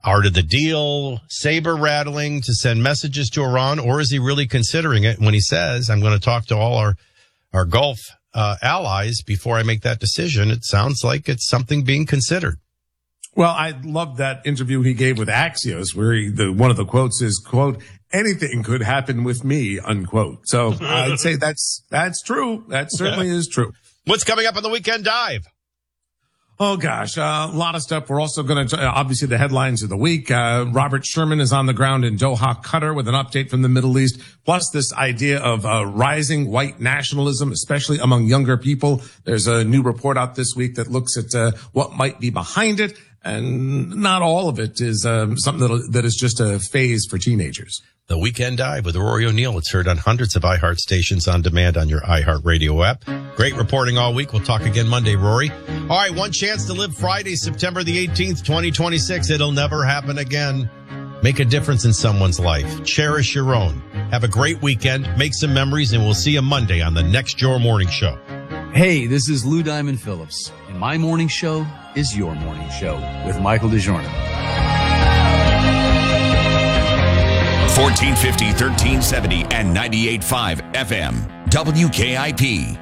art of the deal, saber rattling to send messages to Iran, or is he really considering it when he says, I'm going to talk to all our Gulf allies before I make that decision? It sounds like it's something being considered. Well, I love that interview he gave with Axios where one of the quotes is, quote, anything could happen with me, unquote. So I'd say that's true. That certainly is true. What's coming up on the Weekend Dive? Oh, gosh, a lot of stuff. We're also going to, obviously, the headlines of the week. Robert Sherman is on the ground in Doha, Qatar, with an update from the Middle East, plus this idea of rising white nationalism, especially among younger people. There's a new report out this week that looks at what might be behind it, and not all of it is something that is just a phase for teenagers. The Weekend Dive with Rory O'Neill. It's heard on hundreds of iHeart stations on demand on your iHeart Radio app. Great reporting all week. We'll talk again Monday, Rory. All right, one chance to live Friday, September the 18th, 2026. It'll never happen again. Make a difference in someone's life. Cherish your own. Have a great weekend. Make some memories, and we'll see you Monday on the next Your Morning Show. Hey, this is Lou Diamond Phillips, and my morning show is your morning show with Michael DeJorno. 1450, 1370, and 98.5 FM. WKIP.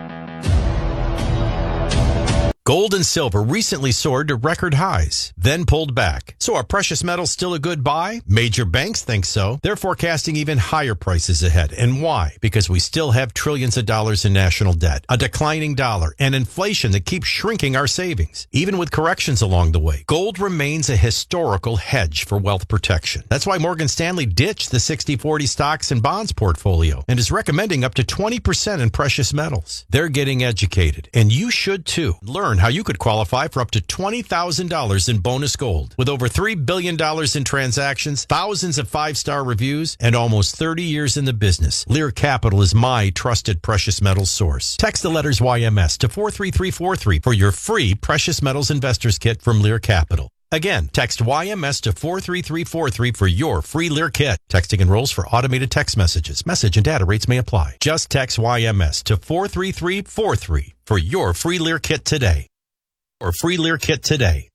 Gold and silver recently soared to record highs, then pulled back. So are precious metals still a good buy? Major banks think so. They're forecasting even higher prices ahead. And why? Because we still have trillions of dollars in national debt, a declining dollar, and inflation that keeps shrinking our savings. Even with corrections along the way, gold remains a historical hedge for wealth protection. That's why Morgan Stanley ditched the 60-40 stocks and bonds portfolio and is recommending up to 20% in precious metals. They're getting educated, and you should too. Learn how you could qualify for up to $20,000 in bonus gold. With over $3 billion in transactions, thousands of 5-star reviews, and almost 30 years in the business, Lear Capital is my trusted precious metals source. Text the letters YMS to 43343 for your free Precious Metals Investors Kit from Lear Capital. Again, text YMS to 43343 for your free Lear kit. Texting enrolls for automated text messages. Message and data rates may apply. Just text YMS to 43343 for your free Lear kit today. Or free Lear kit today.